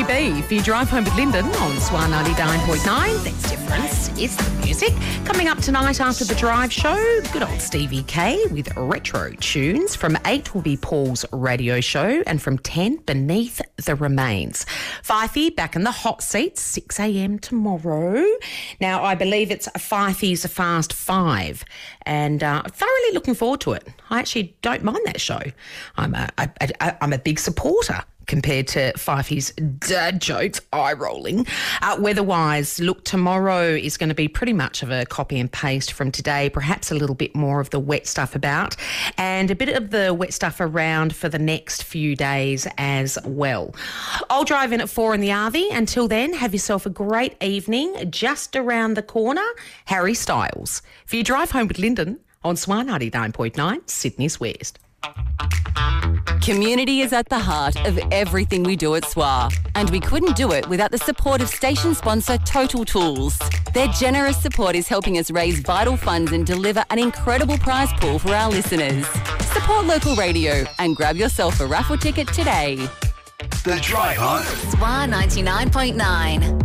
GB. If you drive home with Lyndon on SWAR 99.9, that's difference is the music. Coming up tonight after the drive show, good old Stevie K with retro tunes. From 8 will be Paul's radio show, and from 10, Beneath the Remains. Fifey back in the hot seat, 6 a.m. tomorrow. Now, I believe it's Fifey's Fast Five, and thoroughly looking forward to it. I actually don't mind that show. I'm a big supporter compared to Fifey's dad jokes, eye-rolling. Weather-wise, look, tomorrow is going to be pretty much of a copy and paste from today, perhaps a little bit more of the wet stuff about, and a bit of the wet stuff around for the next few days as well. I'll drive in at 4 in the RV. Until then, have yourself a great evening. Just around the corner, Harry Styles. If you drive home with Lyndon on SWAR 99.9, Sydney's West. Community is at the heart of everything we do at SWAR, and we couldn't do it without the support of station sponsor Total Tools. Their generous support is helping us raise vital funds and deliver an incredible prize pool for our listeners. Support local radio and grab yourself a raffle ticket today. The Drive Home. SWAR 99.9.